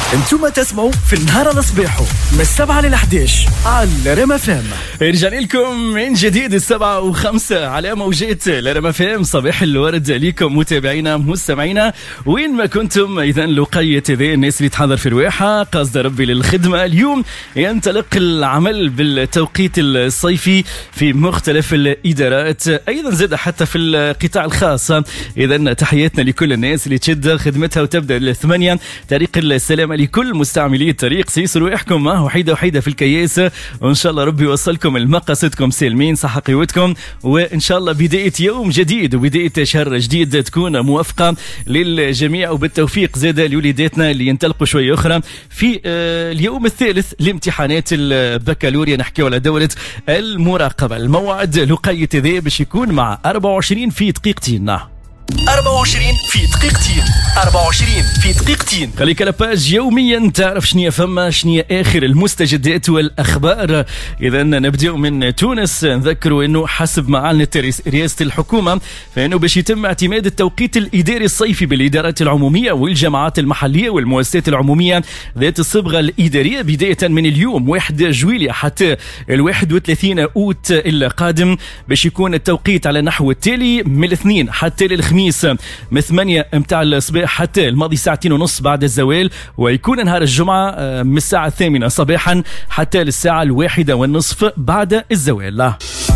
انتم تسمعوا في النهار الصباحو من 7 ل 11 على ريم اف ام. رجعنا لكم من جديد 7:05 على موجات ريم اف ام. صباح الورد لكم متابعينا مستمعينا وين ما كنتم. اذا لقية ذي الناس اللي تحضر في الواحة قصد ربي للخدمة. اليوم ينطلق العمل بالتوقيت الصيفي في مختلف الادارات، ايضا زاد حتى في القطاع الخاص. اذا تحياتنا لكل الناس اللي تشد خدمتها وتبدا 8 طريق السلامة لكل مستعملي الطريق. سيسروا يحكم وحيدة في الكياس، وإن شاء الله ربي يوصلكم المقاصدكم سالمين صحة قوتكم، وإن شاء الله بداية يوم جديد وبداية شهر جديد تكون موافقة للجميع، وبالتوفيق زاد لوليداتنا اللي ينطلقوا شوية أخرى في اليوم الثالث لامتحانات البكالوريا. نحكي على دورة المراقبة. الموعد لقية ذي باش يكون مع 24 في دقيقتين. 24 في دقيقتين. 24 في دقيقتين. خليك على باج يوميا تعرف شنيا فما شنيا اخر المستجدات والاخبار. اذا نبداو من تونس. نذكروا انه حسب ما اعلنت رئاسه الحكومه فانه باش يتم اعتماد التوقيت الاداري الصيفي بالادارات العموميه والجامعات المحليه والمؤسسات العموميه ذات الصبغه الاداريه بدايه من اليوم 1 جويلية حتى 31 اوت القادم. باش يكون التوقيت على نحو التالي: من الاثنين حتى الخميس من 8 متاع الصباح حتى الماضي 2.5 ساعات بعد الزوال، ويكون نهار الجمعة من الساعة 8 صباحا حتى للساعة 1:30 بعد الزوال.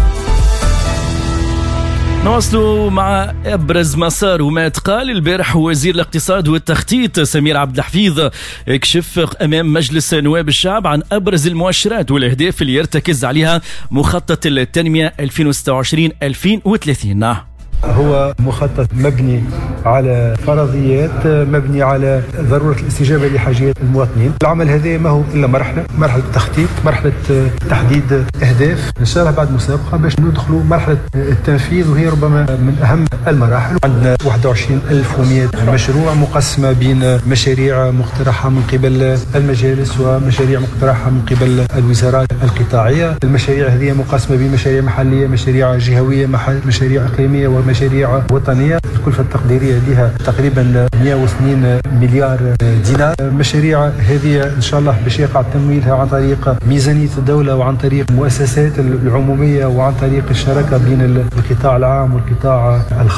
نواصلوا مع أبرز ما صار وما تقال. البارح وزير الاقتصاد والتخطيط سمير عبد الحفيظ كشف أمام مجلس نواب الشعب عن أبرز المؤشرات والأهداف اللي يرتكز عليها مخطط التنمية 2026-2030. هو مخطط مبني على فرضيات، مبني على ضرورة الاستجابة لحاجات المواطنين. العمل هذا ما هو إلا مرحلة التخطيط، مرحلة تحديد أهداف. إن شاء الله بعد مسابقة باش ندخلوا مرحلة التنفيذ، وهي ربما من أهم المراحل. عندنا 21,100 مشروع مقسمة بين مشاريع مقترحة من قبل المجالس ومشاريع مقترحة من قبل الوزارات القطاعية. المشاريع هذه مقسمة بين مشاريع محلية، مشاريع جهوية، مشاريع إقليمية ومشاريع وطنية. الكلفة التقديرية لها تقريبا 102 مليار دينار. المشاريع هذه إن شاء الله باش يقع تمويلها عن طريق ميزانية الدولة وعن طريق المؤسسات العمومية وعن طريق الشراكة بين القطاع العام والقطاع الخاص.